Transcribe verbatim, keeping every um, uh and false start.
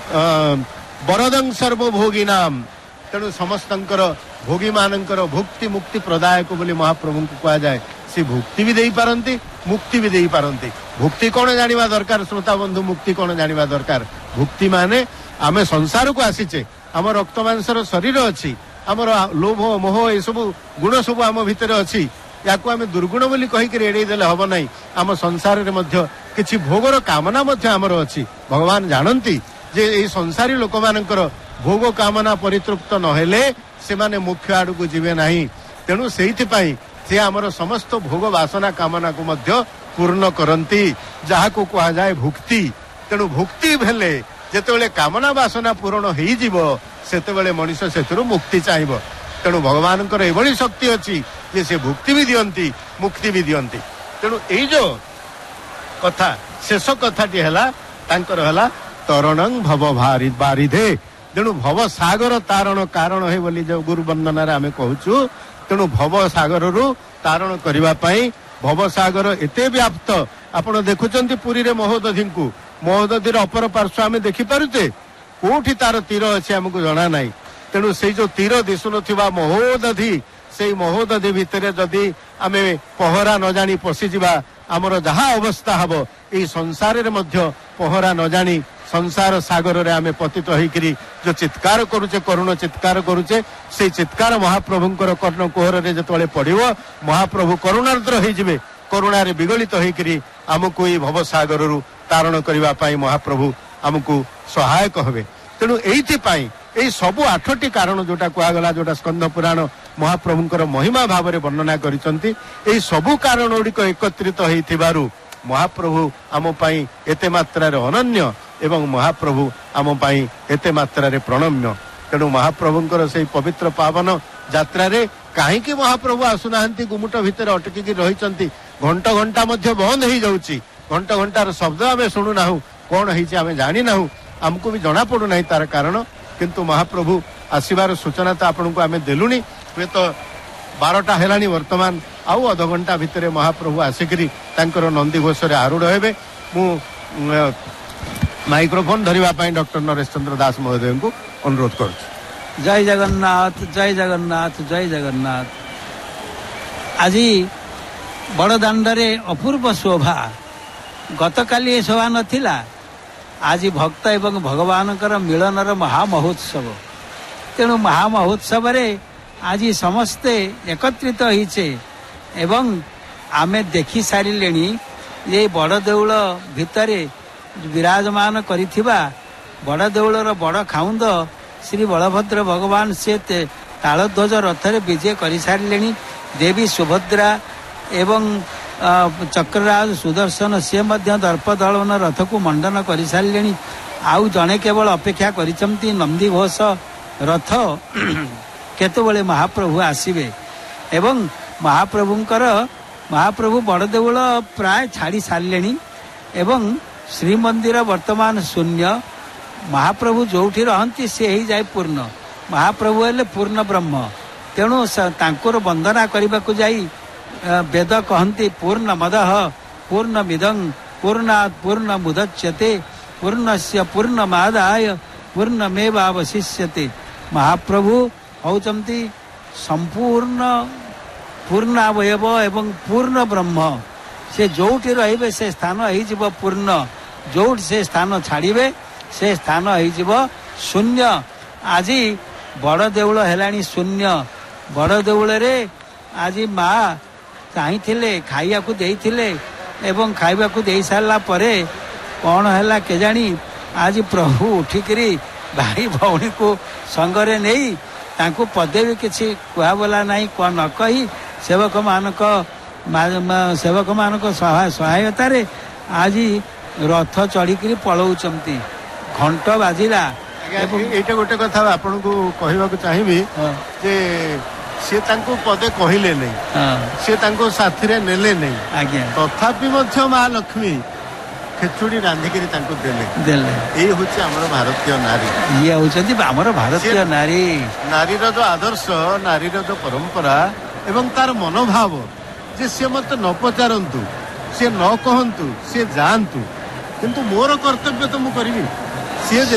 ବରଦଂ ସର୍ବଭୋଗୀ ନାମ ତେଣୁ ସମସ୍ତଙ୍କର ଭୋଗୀ ମାନଙ୍କର ଭୁକ୍ତି ମୁକ୍ତି ପ୍ରଦାୟକ ବୋଲି ମହାପ୍ରଭୁଙ୍କୁ କୁହାଯାଏ। ସେ ଭୁକ୍ତି ବି ଦେଇପାରନ୍ତି ମୁକ୍ତି ବି ଦେଇପାରନ୍ତି। ଭୁକ୍ତି କଣ ଜାଣିବା ଦରକାର ଶ୍ରୋତା ବନ୍ଧୁ, ମୁକ୍ତି କଣ ଜାଣିବା ଦରକାର। ଭୁକ୍ତି ମାନେ ଆମେ ସଂସାରକୁ ଆସିଛେ, ଆମ ରକ୍ତ ମାଂସର ଶରୀର ଅଛି, ଆମର ଲୋଭ ମୋହ ଏସବୁ ଗୁଣ ସବୁ ଆମ ଭିତରେ ଅଛି। ୟାକୁ ଆମେ ଦୁର୍ଗୁଣ ବୋଲି କହିକି ଏଡେଇ ଦେଲେ ହବ ନାହିଁ। ଆମ ସଂସାରରେ ମଧ୍ୟ କିଛି ଭୋଗର କାମନା ମଧ୍ୟ ଆମର ଅଛି। ଭଗବାନ ଜାଣନ୍ତି ଯେ ଏଇ ସଂସାରୀ ଲୋକମାନଙ୍କର ଭୋଗ କାମନା ପରିତୃପ୍ତ ନହେଲେ ସେମାନେ ମୁଖ୍ୟ ଆଡକୁ ଯିବେ ନାହିଁ। ତେଣୁ ସେଇଥିପାଇଁ ସେ ଆମର ସମସ୍ତ ଭୋଗ ବାସନା କାମନାକୁ ମଧ୍ୟ ପୂର୍ଣ୍ଣ କରନ୍ତି, ଯାହାକୁ କୁହାଯାଏ ଭୁକ୍ତି। ତେଣୁ ଭୁକ୍ତି ହେଲେ ଯେତେବେଳେ କାମନା ବାସନା ପୂରଣ ହେଇଯିବ ସେତେବେଳେ ମଣିଷ ସେଥିରୁ ମୁକ୍ତି ଚାହିଁବ। ତେଣୁ ଭଗବାନଙ୍କର ଏଭଳି ଶକ୍ତି ଅଛି ଯେ ସେ ଭୁକ୍ତି ବି ଦିଅନ୍ତି ମୁକ୍ତି ବି ଦିଅନ୍ତି। ତେଣୁ ଏଇ ଯୋଉ କଥା ଶେଷ କଥାଟି ହେଲା ତାଙ୍କର ହେଲା ତରଣଂ ଭବ ଭାରି ବାରିଧେ। ତେଣୁ ଭବ ସାଗର ତାରଣ କାରଣ ହେ ବୋଲି ଯୋଉ ଗୁରୁ ବନ୍ଦନାରେ ଆମେ କହୁଛୁ। ତେଣୁ ଭବ ସାଗରରୁ ତାରଣ କରିବା ପାଇଁ ଭବ ସାଗର ଏତେ ବ୍ୟାପ୍ତ। ଆପଣ ଦେଖୁଛନ୍ତି ପୁରୀରେ ମହୋଦଧିଙ୍କୁ, ମହୋଦଧିର ଅପର ପାର୍ଶ୍ୱ ଆମେ ଦେଖିପାରୁଛେ, କୋଉଠି ତାର ତୀର ଅଛି ଆମକୁ ଜଣା ନାହିଁ। ତେଣୁ ସେଇ ଯୋଉ ତୀର ଦିଶୁନଥିବା ମହୋଦଧି, ସେଇ ମହୋଦଧି ଭିତରେ ଯଦି ଆମେ ପହରା ନ ଜାଣି ପଶିଯିବା ଆମର ଯାହା ଅବସ୍ଥା ହବ। ଏଇ ସଂସାରରେ ମଧ୍ୟ ପହରା ନ ଜାଣି ସଂସାର ସାଗରରେ ଆମେ ପତିତ ହେଇକିରି ଯୋଉ ଚିତ୍କାର କରୁଛେ, କରୁଣ ଚିତ୍କାର କରୁଛେ, ସେଇ ଚିତ୍କାର ମହାପ୍ରଭୁଙ୍କର କର୍ଣ୍ଣ କୋହରରେ ଯେତେବେଳେ ପଡିବ ମହାପ୍ରଭୁ କରୁଣାର୍ଦ୍ର ହେଇଯିବେ। କରୁଣାରେ ବିଗଳିତ ହେଇକିରି ଆମକୁ ଏଇ ଭବସାଗରରୁ ତାରଣ କରିବା ପାଇଁ ମହାପ୍ରଭୁ ଆମକୁ ସହାୟକ ହେବେ। ତେଣୁ ଏଇଥିପାଇଁ ଏଇ ସବୁ ଆଠଟି କାରଣ ଯୋଉଟା କୁହାଗଲା, ଯୋଉଟା ସ୍କନ୍ଦ ପୁରାଣ ମହାପ୍ରଭୁଙ୍କର ମହିମା ଭାବରେ ବର୍ଣ୍ଣନା କରିଛନ୍ତି, ଏଇ ସବୁ କାରଣ ଗୁଡିକ ଏକତ୍ରିତ ହେଇଥିବାରୁ ମହାପ୍ରଭୁ ଆମ ପାଇଁ ଏତେ ମାତ୍ରାରେ ଅନନ୍ୟ ଏବଂ ମହାପ୍ରଭୁ ଆମ ପାଇଁ ଏତେ ମାତ୍ରାରେ ପ୍ରଣମ୍ୟ। ତେଣୁ ମହାପ୍ରଭୁଙ୍କର ସେଇ ପବିତ୍ର ପାବନ ଯାତ୍ରାରେ କାହିଁକି ମହାପ୍ରଭୁ ଆସୁନାହାନ୍ତି, ଗୁମୁଟ ଭିତରେ ଅଟକିକି ରହିଛନ୍ତି, ଘଣ୍ଟ ଘଣ୍ଟା ମଧ୍ୟ ବନ୍ଦ ହେଇଯାଉଛି, ଘଣ୍ଟ ଘଣ୍ଟାର ଶବ୍ଦ ଆମେ ଶୁଣୁନାହୁଁ, କଣ ହେଇଛି ଆମେ ଜାଣିନାହୁଁ, ଆମକୁ ବି ଜଣା ପଡୁନାହିଁ ତାର କାରଣ। କିନ୍ତୁ ମହାପ୍ରଭୁ ଆସିବାର ସୂଚନା ତ ଆପଣଙ୍କୁ ଆମେ ଦେଲୁଣି। ହୁଏତ ବାରଟା ହେଲାଣି ବର୍ତ୍ତମାନ, ଆଉ ଅଧଘଣ୍ଟା ଭିତରେ ମହାପ୍ରଭୁ ଆସିକିରି ତାଙ୍କର ନନ୍ଦିଘୋଷରେ ଆରୂଢ ହେବେ। ମୁଁ ମାଇକ୍ରୋଫୋନ ଧରିବା ପାଇଁ ଡକ୍ଟର ନରେଶ ଚନ୍ଦ୍ର ଦାସ ମହୋଦୟଙ୍କୁ ଅନୁରୋଧ କରୁଛି। ଜୟ ଜଗନ୍ନାଥ, ଜୟ ଜଗନ୍ନାଥ, ଜୟ ଜଗନ୍ନାଥ। ଆଜି ବଡ଼ଦାଣ୍ଡରେ ଅପୂର୍ବ ଶୋଭା। ଗତକାଲି ଏ ଶୋଭା ନଥିଲା, ଆଜି ଭକ୍ତ ଏବଂ ଭଗବାନଙ୍କର ମିଳନର ମହାମହୋତ୍ସବ। ତେଣୁ ମହାମହୋତ୍ସବରେ ଆଜି ସମସ୍ତେ ଏକତ୍ରିତ ହେଇଛେ ଏବଂ ଆମେ ଦେଖି ସାରିଲେଣି ଯେ ବଡ଼ ଦେଉଳ ଭିତରେ ବିରାଜମାନ କରିଥିବା ବଡ଼ ଦେଉଳର ବଡ଼ ଖାଉନ୍ଦ ଶ୍ରୀ ବଳଭଦ୍ର ଭଗବାନ ସେ ତାଳଧ୍ୱଜ ରଥରେ ବିଜେ କରିସାରିଲେଣି। ଦେବୀ ସୁଭଦ୍ରା ଏବଂ ଚକ୍ରରାଜ ସୁଦର୍ଶନ ସିଏ ମଧ୍ୟ ଦର୍ପଦଳନ ରଥକୁ ମଣ୍ଡନ କରିସାରିଲେଣି। ଆଉ ଜଣେ କେବଳ ଅପେକ୍ଷା କରିଛନ୍ତି ନନ୍ଦିଘୋଷ ରଥ କେତେବେଳେ ମହାପ୍ରଭୁ ଆସିବେ। ଏବଂ ମହାପ୍ରଭୁଙ୍କର ମହାପ୍ରଭୁ ବଡ଼ଦେଉଳ ପ୍ରାୟ ଛାଡ଼ି ସାରିଲେଣି ଏବଂ ଶ୍ରୀମନ୍ଦିର ବର୍ତ୍ତମାନ ଶୂନ୍ୟ। ମହାପ୍ରଭୁ ଯୋଉଠି ରହନ୍ତି ସେ ହେଇଯାଏ ପୂର୍ଣ୍ଣ। ମହାପ୍ରଭୁ ହେଲେ ପୂର୍ଣ୍ଣ ବ୍ରହ୍ମ। ତେଣୁ ତାଙ୍କର ବନ୍ଦନା କରିବାକୁ ଯାଇ ବେଦ କହନ୍ତି ପୂର୍ଣ୍ଣ ମଦଃ ପୂର୍ଣ୍ଣ ମିଦଂ ପୂର୍ଣ୍ଣାତ୍ ପୂର୍ଣ୍ଣ ମୁଦଚ୍ୟତେ ପୂର୍ଣ୍ଣସ୍ୟ ପୂର୍ଣ୍ଣମାଦାୟ ପୂର୍ଣ୍ଣମେବାବଶିଷ୍ୟତେ। ମହାପ୍ରଭୁ ହେଉଛନ୍ତି ସମ୍ପୂର୍ଣ୍ଣ ପୂର୍ଣ୍ଣାବୟବ ଏବଂ ପୂର୍ଣ୍ଣ ବ୍ରହ୍ମ। ସେ ଯୋଉଠି ରହିବେ ସେ ସ୍ଥାନ ହେଇଯିବ ପୂର୍ଣ୍ଣ, ଯୋଉଠି ସେ ସ୍ଥାନ ଛାଡ଼ିବେ ସେ ସ୍ଥାନ ହେଇଯିବ ଶୂନ୍ୟ। ଆଜି ବଡ଼ ଦେଉଳ ହେଲାଣି ଶୂନ୍ୟ। ବଡ଼ ଦେଉଳରେ ଆଜି ମା ଚାହିଁଥିଲେ ଖାଇବାକୁ ଦେଇଥିଲେ ଏବଂ ଖାଇବାକୁ ଦେଇ ସାରିଲା ପରେ କ'ଣ ହେଲା କେଜାଣି ଆଜି ପ୍ରଭୁ ଉଠିକିରି ଭାଇ ଭଉଣୀକୁ ସଙ୍ଗରେ ନେଇ ତାଙ୍କୁ ପଦେ ବି କିଛି କୁହାବଲା ନାହିଁ, କ'ଣ ନ କହି ସେବକମାନଙ୍କ ସେବକମାନଙ୍କ ସହାୟତାରେ ଆଜି ରଥ ଚଢ଼ିକିରି ପଳଉଛନ୍ତି। ଘଣ୍ଟ ବାଜିଲା। ଏଇଟା ଗୋଟେ କଥା ଆପଣଙ୍କୁ କହିବାକୁ ଚାହିଁବି ଯେ ସେ ତାଙ୍କୁ ପଦେ କହିଲେ ନାହିଁ, ସେ ତାଙ୍କୁ ସାଥିରେ ନେଲେ ନାହିଁ, ଆଜ୍ଞା ତଥାପି ମଧ୍ୟ ମା ଲକ୍ଷ୍ମୀ ଖେଚୁଡି ରାନ୍ଧିକିରି ତାଙ୍କୁ ଦେଲେ ଦେଲେ ଏଇ ହଉଛି ଆମର ଭାରତୀୟ ନାରୀ। ଇଏ ହଉଛନ୍ତି ଆମର ଭାରତୀୟ ନାରୀ। ନାରୀର ଯୋଉ ଆଦର୍ଶ, ନାରୀର ଯୋଉ ପରମ୍ପରା ଏବଂ ତାର ମନୋଭାବ ଯେ ସିଏ ମତେ ନ ପଚାରନ୍ତୁ, ସିଏ ନ କହନ୍ତୁ, ସିଏ ଯାଆନ୍ତୁ, କିନ୍ତୁ ମୋର କର୍ତ୍ତବ୍ୟ ତ ମୁଁ କରିବି। ସିଏ